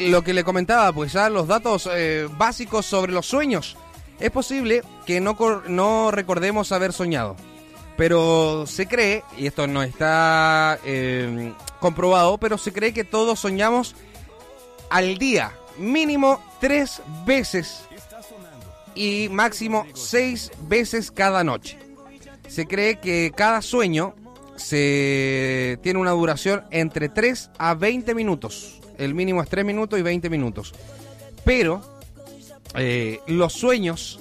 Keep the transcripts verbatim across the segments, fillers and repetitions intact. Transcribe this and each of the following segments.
lo que le comentaba, pues ya los datos eh, básicos sobre los sueños. Es posible que no, no recordemos haber soñado, pero se cree, y esto no está eh, comprobado, pero se cree que todos soñamos al día, mínimo tres veces y máximo seis veces cada noche. Se cree que cada sueño se tiene una duración entre tres a veinte minutos. El mínimo es tres minutos y veinte minutos. Pero eh, los sueños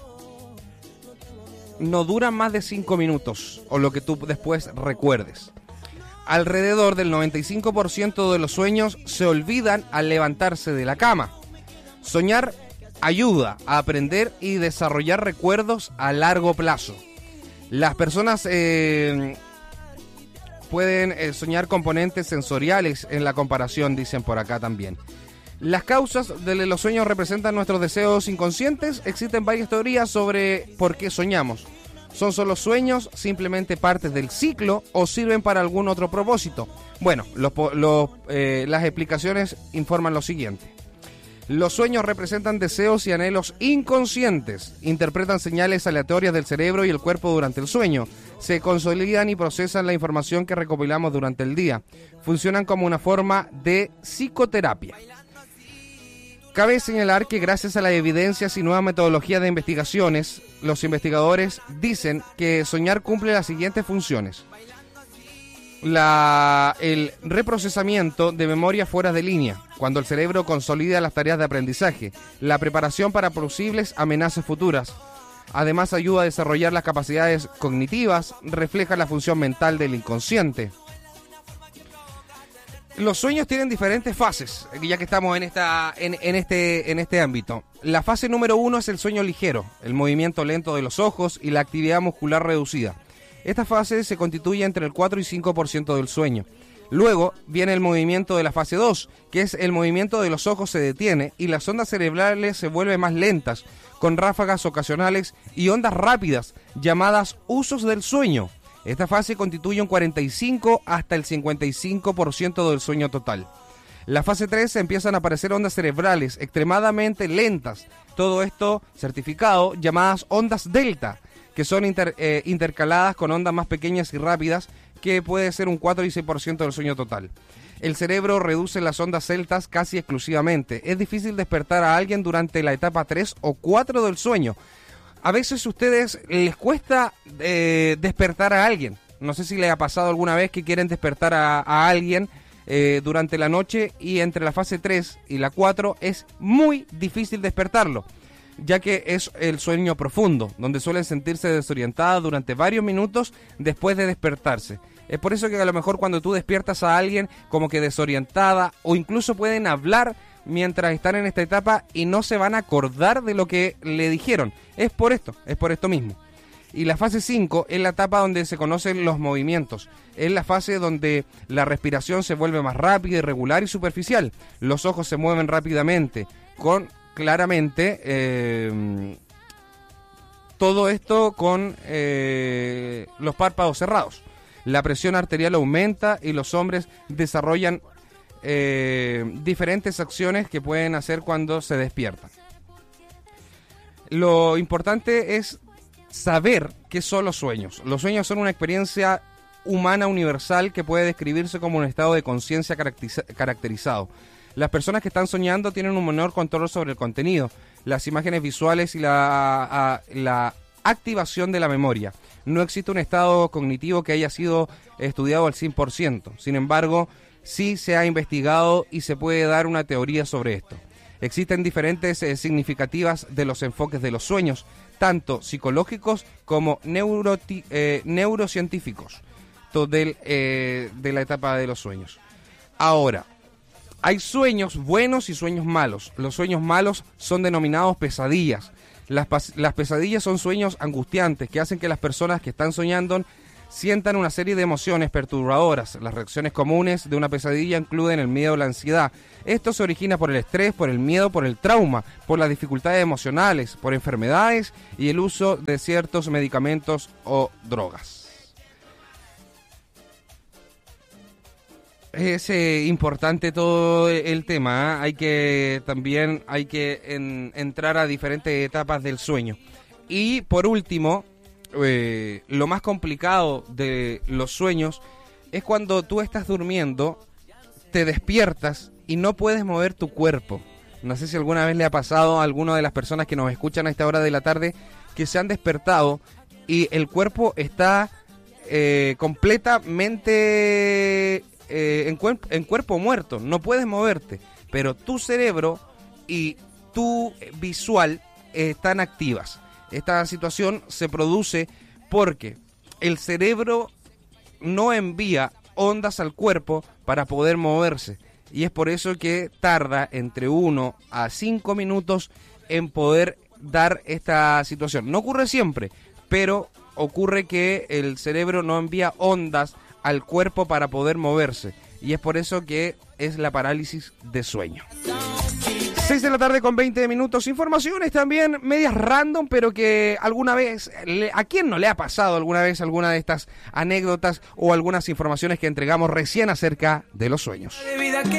no duran más de cinco minutos, o lo que tú después recuerdes. Alrededor del noventa y cinco por ciento de los sueños se olvidan al levantarse de la cama. Soñar ayuda a aprender y desarrollar recuerdos a largo plazo. Las personas eh, pueden eh, soñar componentes sensoriales en la comparación, dicen por acá también. Las causas de los sueños representan nuestros deseos inconscientes. Existen varias teorías sobre por qué soñamos. ¿Son solo sueños, simplemente partes del ciclo o sirven para algún otro propósito? Bueno, los, los, eh, las explicaciones informan lo siguiente. Los sueños representan deseos y anhelos inconscientes. Interpretan señales aleatorias del cerebro y el cuerpo durante el sueño. Se consolidan y procesan la información que recopilamos durante el día. Funcionan como una forma de psicoterapia. Cabe señalar que gracias a las evidencias y nuevas metodologías de investigaciones, los investigadores dicen que soñar cumple las siguientes funciones. La, el reprocesamiento de memoria fuera de línea, cuando el cerebro consolida las tareas de aprendizaje, la preparación para posibles amenazas futuras. Además ayuda a desarrollar las capacidades cognitivas, refleja la función mental del inconsciente. Los sueños tienen diferentes fases, ya que estamos en esta, en, en este, en este ámbito. La fase número uno es el sueño ligero, el movimiento lento de los ojos y la actividad muscular reducida. Esta fase se constituye entre el cuatro y cinco por ciento del sueño. Luego viene el movimiento de la fase dos, que es el movimiento de los ojos se detiene y las ondas cerebrales se vuelven más lentas, con ráfagas ocasionales y ondas rápidas, llamadas usos del sueño. Esta fase constituye un cuarenta y cinco hasta el cincuenta y cinco por ciento del sueño total. La fase tres empiezan a aparecer ondas cerebrales extremadamente lentas, todo esto certificado, llamadas ondas delta, que son inter, eh, intercaladas con ondas más pequeñas y rápidas, que puede ser un cuatro y seis por ciento del sueño total. El cerebro reduce las ondas deltas casi exclusivamente. Es difícil despertar a alguien durante la etapa tres o cuatro del sueño. A veces a ustedes les cuesta eh, despertar a alguien. No sé si les ha pasado alguna vez que quieren despertar a, a alguien eh, durante la noche y entre la fase tres y la cuatro es muy difícil despertarlo, ya que es el sueño profundo, donde suelen sentirse desorientadas durante varios minutos después de despertarse. Es por eso que a lo mejor cuando tú despiertas a alguien como que desorientada o incluso pueden hablar mientras están en esta etapa y no se van a acordar de lo que le dijeron. Es por esto, es por esto mismo. Y la fase cinco es la etapa donde se conocen los movimientos. Es la fase donde la respiración se vuelve más rápida, irregular y superficial. Los ojos se mueven rápidamente, con claramente eh, todo esto con eh, los párpados cerrados. La presión arterial aumenta y los hombres desarrollan eh, diferentes acciones que pueden hacer cuando se despiertan. Lo importante es saber qué son los sueños. Los sueños son una experiencia humana universal que puede describirse como un estado de conciencia caracteriza- caracterizado. Las personas que están soñando tienen un menor control sobre el contenido, las imágenes visuales y la, a, la activación de la memoria. No existe un estado cognitivo que haya sido estudiado al cien por ciento. Sin embargo, sí se ha investigado y se puede dar una teoría sobre esto. Existen diferentes eh, significativas de los enfoques de los sueños, tanto psicológicos como neuroti, eh, neurocientíficos del, eh, de la etapa de los sueños. Ahora, hay sueños buenos y sueños malos. Los sueños malos son denominados pesadillas. Las, las pesadillas son sueños angustiantes que hacen que las personas que están soñando sientan una serie de emociones perturbadoras. Las reacciones comunes de una pesadilla incluyen el miedo o la ansiedad. Esto se origina por el estrés, por el miedo, por el trauma, por las dificultades emocionales, por enfermedades y el uso de ciertos medicamentos o drogas. Es eh, importante todo el tema, ¿eh? Hay que también hay que en, entrar a diferentes etapas del sueño. Y por último, eh, lo más complicado de los sueños es cuando tú estás durmiendo, te despiertas y no puedes mover tu cuerpo. No sé si alguna vez le ha pasado a alguna de las personas que nos escuchan a esta hora de la tarde que se han despertado y el cuerpo está eh, completamente eh, en, cuerp- en cuerpo muerto, no puedes moverte, pero tu cerebro y tu visual eh, están activas. Esta situación se produce porque el cerebro no envía ondas al cuerpo para poder moverse. Y es por eso que tarda entre uno a cinco minutos en poder dar esta situación. No ocurre siempre, pero ocurre que el cerebro no envía ondas al cuerpo para poder moverse. Y es por eso que es la parálisis de sueño. seis de la tarde con veinte minutos. Informaciones también medias random, pero que alguna vez, ¿a quién no le ha pasado alguna vez alguna de estas anécdotas o algunas informaciones que entregamos recién acerca de los sueños?